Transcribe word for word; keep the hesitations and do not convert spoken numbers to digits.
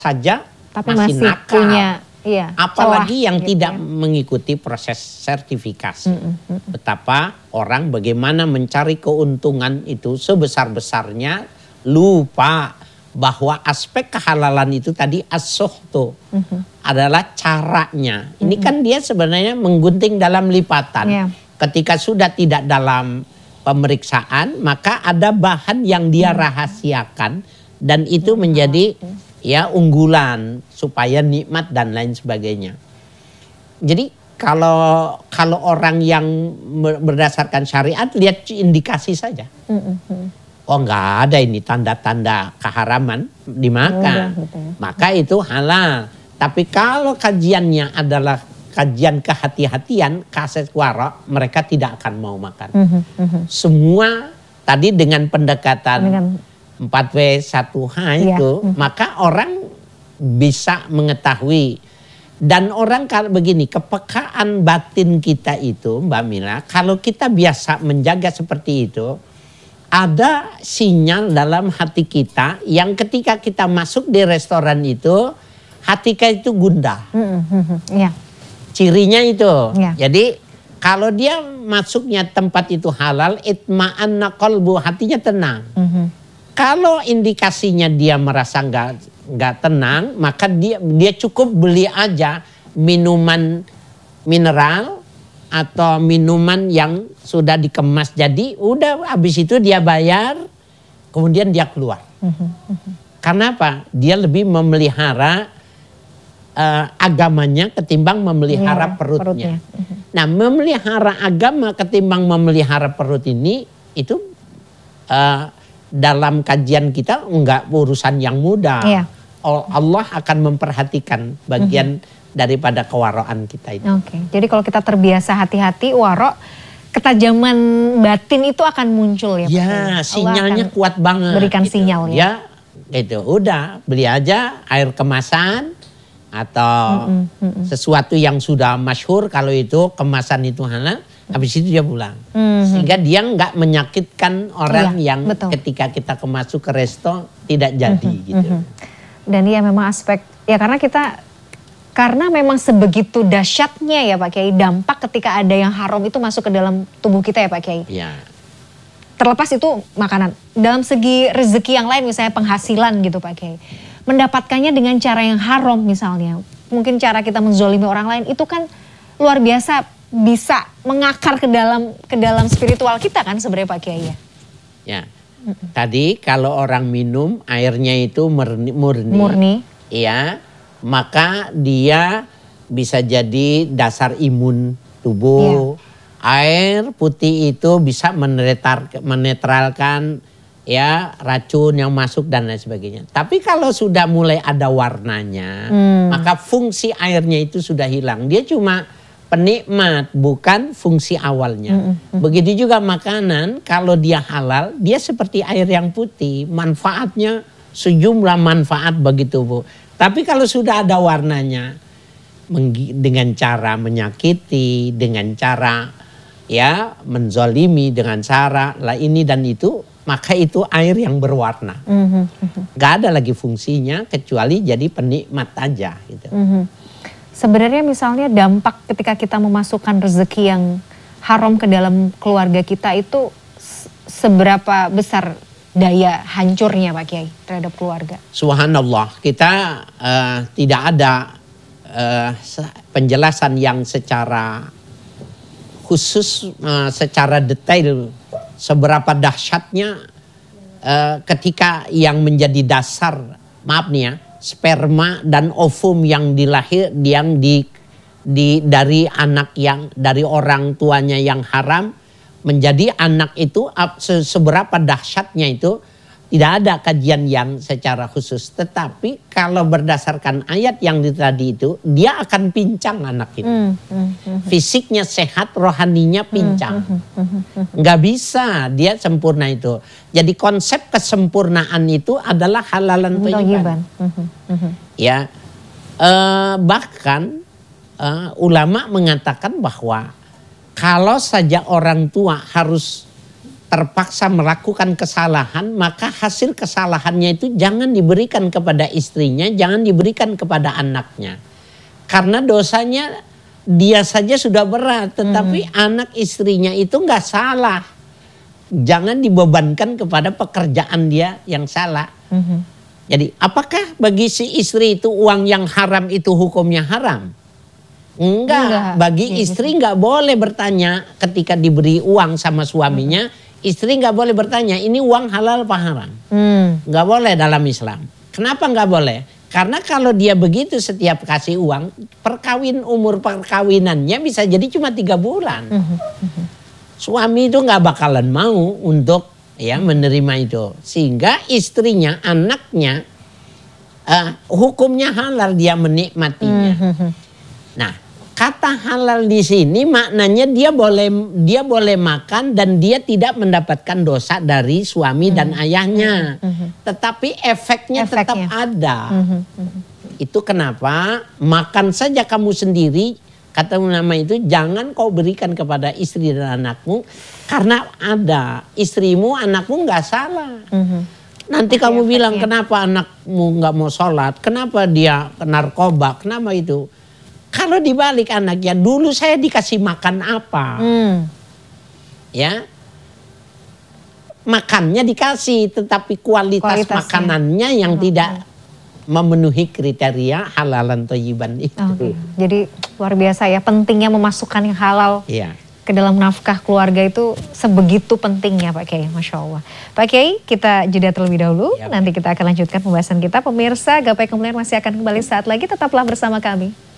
saja tapi masih, masih nakal. punya iya, apalagi celah, yang gitu tidak ya. mengikuti proses sertifikasi. Mm -mm, mm -mm. Betapa orang bagaimana mencari keuntungan itu sebesar-besarnya, lupa bahwa aspek kehalalan itu tadi as-suhtu mm -hmm. adalah caranya. Ini mm -hmm. kan dia sebenarnya menggunting dalam lipatan. Yeah. Ketika sudah tidak dalam pemeriksaan, maka ada bahan yang dia rahasiakan dan itu menjadi ya unggulan supaya nikmat dan lain sebagainya. Jadi kalau kalau orang yang berdasarkan syariat lihat indikasi saja. Oh nggak ada ini tanda-tanda keharaman dimakan, maka itu halal. Tapi kalau kajiannya adalah kajian kehati-hatian, kaset warok, mereka tidak akan mau makan. Mm -hmm. Semua tadi dengan pendekatan dengan empat W satu H itu, iya. mm -hmm. maka orang bisa mengetahui. Dan orang kalau begini, kepekaan batin kita itu, Mbak Mila, kalau kita biasa menjaga seperti itu, ada sinyal dalam hati kita yang ketika kita masuk di restoran itu, hati kita itu gundah. Mm -hmm. yeah. Cirinya itu. Ya. Jadi kalau dia masuknya tempat itu halal, itma'anna qalbu, hatinya tenang. Mm -hmm. Kalau indikasinya dia merasa nggak nggak tenang, maka dia dia cukup beli aja minuman mineral atau minuman yang sudah dikemas. Jadi udah habis itu dia bayar, kemudian dia keluar. Mm -hmm. Karena apa? Dia lebih memelihara Uh, agamanya ketimbang memelihara ya, perutnya. perutnya. Nah, memelihara agama ketimbang memelihara perut ini itu uh, dalam kajian kita enggak urusan yang mudah. Ya. Allah akan memperhatikan bagian uh-huh. daripada kewaraan kita itu. Oke. Jadi kalau kita terbiasa hati-hati warok, ketajaman batin itu akan muncul ya. Ya, sinyalnya kuat banget. Berikan gitu. sinyal ya. Ya, itu udah beli aja air kemasan. Atau mm -mm, mm -mm. sesuatu yang sudah masyhur, kalau itu kemasan itu halal, habis itu dia pulang. Mm -hmm. Sehingga dia nggak menyakitkan orang iya, yang betul. Ketika kita masuk ke resto tidak jadi mm -hmm, gitu. Mm -hmm. Dan iya memang aspek, ya karena kita, karena memang sebegitu dahsyatnya ya Pak Kiai, dampak ketika ada yang haram itu masuk ke dalam tubuh kita ya Pak Kiai. Iya. Terlepas itu makanan, dalam segi rezeki yang lain misalnya penghasilan gitu Pak Kiai. Mendapatkannya dengan cara yang haram misalnya. Mungkin cara kita menzolimi orang lain itu kan luar biasa bisa mengakar ke dalam ke dalam spiritual kita kan sebenarnya Pak Kiai ya. Ya. Mm-mm. Tadi kalau orang minum airnya itu murni. Murni. Murni. Iya. Maka dia bisa jadi dasar imun tubuh. Ya. Air putih itu bisa menetralkan ya racun yang masuk dan lain sebagainya. Tapi kalau sudah mulai ada warnanya, hmm. maka fungsi airnya itu sudah hilang. Dia cuma penikmat, bukan fungsi awalnya. Hmm. Hmm. Begitu juga makanan, kalau dia halal, dia seperti air yang putih. Manfaatnya sejumlah manfaat begitu Bu. Tapi kalau sudah ada warnanya, dengan cara menyakiti, dengan cara ya menzolimi, dengan cara lah ini dan itu, maka itu air yang berwarna. Mm-hmm. Gak ada lagi fungsinya kecuali jadi penikmat aja. Gitu. Mm-hmm. Sebenarnya misalnya dampak ketika kita memasukkan rezeki yang haram ke dalam keluarga kita itu seberapa besar daya hancurnya Pak Kiai terhadap keluarga? Subhanallah, kita uh, tidak ada uh, penjelasan yang secara khusus, uh, secara detail seberapa dahsyatnya uh, ketika yang menjadi dasar, maaf nih ya, sperma dan ovum yang dilahir, yang di, di dari anak yang dari orang tuanya yang haram menjadi anak itu, seberapa dahsyatnya itu tidak ada kajian yang secara khusus. Tetapi kalau berdasarkan ayat yang tadi itu, dia akan pincang anak itu. Mm, mm, mm, Fisiknya sehat, rohaninya pincang. Mm, mm, mm, mm, Nggak bisa dia sempurna itu. Jadi konsep kesempurnaan itu adalah halalan thayyiban. Mm, mm, mm, ya, eh, bahkan eh, ulama mengatakan bahwa kalau saja orang tua harus terpaksa melakukan kesalahan, maka hasil kesalahannya itu jangan diberikan kepada istrinya, jangan diberikan kepada anaknya. Karena dosanya dia saja sudah berat, tetapi hmm. anak istrinya itu nggak salah. Jangan dibebankan kepada pekerjaan dia yang salah. Hmm. Jadi apakah bagi si istri itu uang yang haram itu hukumnya haram? Enggak, Enggak. Bagi istri nggak boleh bertanya ketika diberi uang sama suaminya. Hmm. Istri nggak boleh bertanya, ini uang halal apa haram? Hmm. Nggak boleh dalam Islam. Kenapa nggak boleh? Karena kalau dia begitu setiap kasih uang, perkawin umur perkawinannya bisa jadi cuma tiga bulan. Hmm. Suami itu nggak bakalan mau untuk ya menerima itu, sehingga istrinya, anaknya, uh, hukumnya halal dia menikmatinya. Hmm. Nah. Kata halal di sini maknanya dia boleh dia boleh makan dan dia tidak mendapatkan dosa dari suami hmm. dan ayahnya. Hmm. Tetapi efeknya, efeknya tetap ada. Hmm. Hmm. Itu kenapa makan saja kamu sendiri, kata ulama itu jangan kau berikan kepada istri dan anakmu, karena ada istrimu, anakmu nggak salah. Hmm. Nanti okay, kamu efeknya. Bilang kenapa anakmu nggak mau sholat, kenapa dia narkoba, kenapa itu? Kalau dibalik anaknya, dulu saya dikasih makan apa? Hmm. Ya, makannya dikasih, tetapi kualitas makanannya yang hmm. tidak memenuhi kriteria halalan thayyiban itu. Okay. Jadi luar biasa ya, pentingnya memasukkan yang halal ya. Ke dalam nafkah keluarga itu sebegitu pentingnya Pak Kiai, Masya Allah. Pak Kiai, kita jeda terlebih dahulu, ya, nanti kita akan lanjutkan pembahasan kita. Pemirsa, Gapai Kemuliaan masih akan kembali saat lagi, tetaplah bersama kami.